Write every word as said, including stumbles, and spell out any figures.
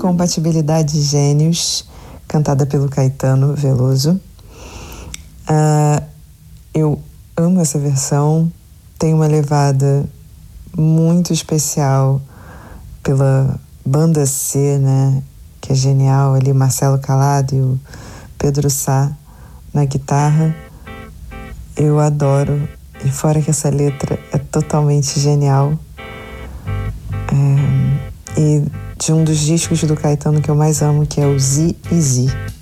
Incompatibilidade de Gênios, cantada pelo Caetano Veloso. Uh, eu amo essa versão, tem uma levada muito especial pela banda C, né, que é genial ali, Marcelo Calado e o Pedro Sá na guitarra. Eu adoro, e fora que essa letra é totalmente genial. É, e de um dos discos do Caetano que eu mais amo, que é o Z e Z.